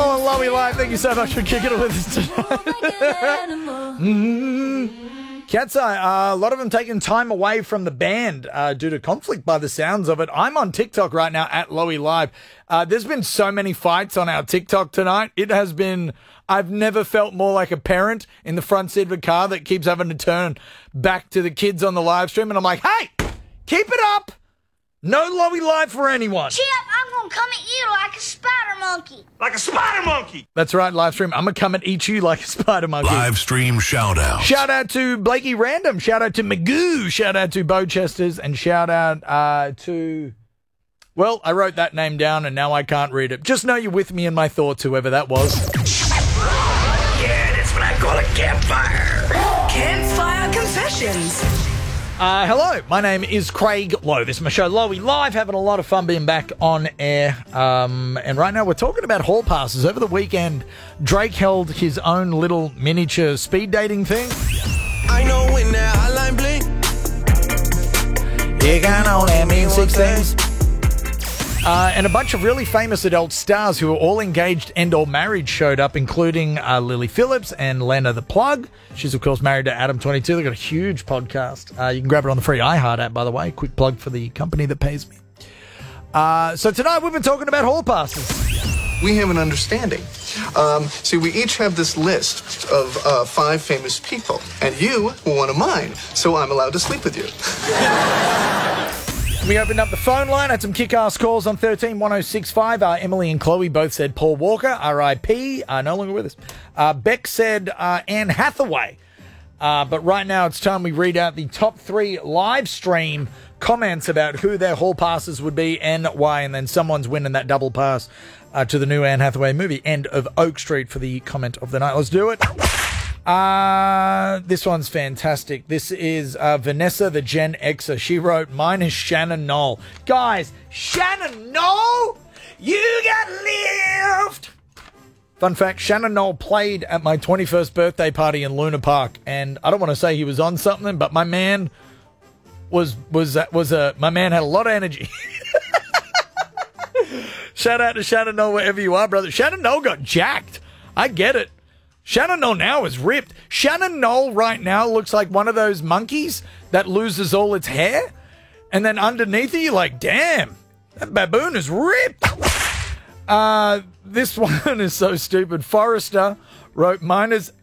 on Lowy Live. Thank you so much for kicking it with us tonight. Cat's Eye, a lot of them taking time away from the band due to conflict by the sounds of it. I'm on TikTok right now at Lowy Live. There's been so many fights on our TikTok tonight. It has been, I've never felt more like a parent in the front seat of a car that keeps having to turn back to the kids on the live stream. And I'm like, hey, keep it up. No Lowy Live for anyone. Chip, I'm going to come at you like a spider monkey. Like a spider monkey. That's right, live stream. I'm going to come and eat you like a spider monkey. Live stream shout out. Shout out to Blakey Random. Shout out to Magoo. Shout out to Bowchesters. And shout out to... Well, I wrote that name down and now I can't read it. Just know you're with me in my thoughts, whoever that was. Yeah, that's what I call a campfire. Campfire Confessions. Hello, my name is Craig Lowe. This is my show, Lowy Live, having a lot of fun being back on air. And right now we're talking about hall passes. Over the weekend, Drake held his own little miniature speed dating thing. I know when that hotline blink. You can only mean 6 things. And a bunch of really famous adult stars who were all engaged and or married showed up, including Lily Phillips and Lena the Plug. She's, of course, married to Adam22. They've got a huge podcast. You can grab it on the free iHeart app, by the way. Quick plug for the company that pays me. So tonight we've been talking about hall passes. We have an understanding. See, we each have this list of 5 famous people, and you were one of mine, so I'm allowed to sleep with you. We opened up the phone line, had some kick-ass calls on 131065. Emily and Chloe both said Paul Walker, R.I.P., no longer with us. Beck said Anne Hathaway. But right now it's time we read out the top 3 live stream comments about who their hall passes would be and why, and then someone's winning that double pass to the new Anne Hathaway movie, End of Oak Street, for the comment of the night. Let's do it. This one's fantastic. This is Vanessa, the Gen Xer. She wrote, mine is Shannon Knoll. Guys, Shannon Knoll, you got lift. Fun fact, Shannon Knoll played at my 21st birthday party in Luna Park, and I don't want to say he was on something, but my man my man had a lot of energy. Shout out to Shannon Knoll wherever you are, brother. Shannon Knoll got jacked. I get it. Shannon Knoll now is ripped. Shannon Knoll right now looks like one of those monkeys that loses all its hair. And then underneath it, you're like, damn, that baboon is ripped. This one is so stupid. Forrester wrote, mine is